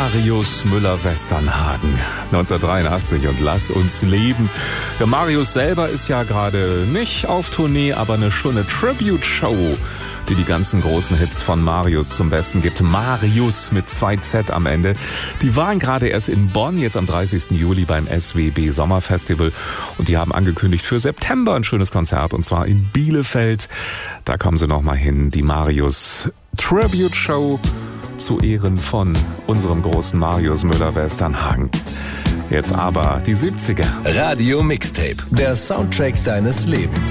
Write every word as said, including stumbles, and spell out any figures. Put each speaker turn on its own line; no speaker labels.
Marius Müller-Westernhagen, neunzehnhundertdreiundachtzig und Lass uns leben. Der Marius selber ist ja gerade nicht auf Tournee, aber eine schöne Tribute-Show, die die ganzen großen Hits von Marius zum Besten gibt. Marius mit zwei Z am Ende. Die waren gerade erst in Bonn, jetzt am dreißigsten Juli beim S W B Sommerfestival. Und die haben angekündigt für September ein schönes Konzert, und zwar in Bielefeld. Da kommen sie nochmal hin, die Marius Tribute Show zu Ehren von unserem großen Marius Müller-Westernhagen. Jetzt aber die siebziger.
Radio Mixtape, der Soundtrack deines Lebens.